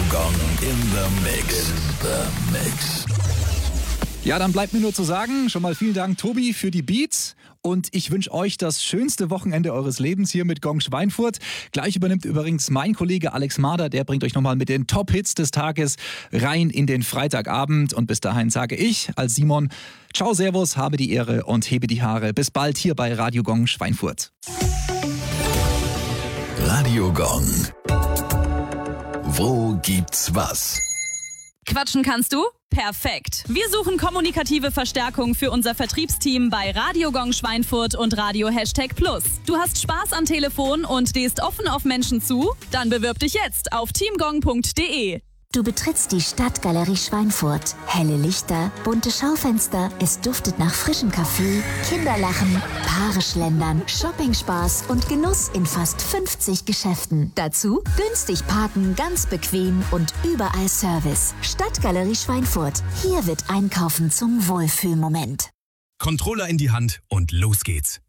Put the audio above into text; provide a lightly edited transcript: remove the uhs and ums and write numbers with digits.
Gong in the Mix. Ja, dann bleibt mir nur zu sagen, schon mal vielen Dank, Tobi, für die Beats. Und ich wünsche euch das schönste Wochenende eures Lebens hier mit Gong Schweinfurt. Gleich übernimmt übrigens mein Kollege Alex Mader. Der bringt euch nochmal mit den Top-Hits des Tages rein in den Freitagabend. Und bis dahin sage ich als Simon, ciao, servus, habe die Ehre und hebe die Haare. Bis bald hier bei Radio Gong Schweinfurt. Radio Gong. Wo gibt's was? Quatschen kannst du? Perfekt. Wir suchen kommunikative Verstärkung für unser Vertriebsteam bei Radio Gong Schweinfurt und Radio #Plus. Du hast Spaß am Telefon und stehst offen auf Menschen zu? Dann bewirb dich jetzt auf teamgong.de. Du betrittst die Stadtgalerie Schweinfurt. Helle Lichter, bunte Schaufenster, es duftet nach frischem Kaffee, Kinderlachen, Paare schlendern, Shoppingspaß und Genuss in fast 50 Geschäften. Dazu günstig parken, ganz bequem und überall Service. Stadtgalerie Schweinfurt. Hier wird Einkaufen zum Wohlfühlmoment. Controller in die Hand und los geht's.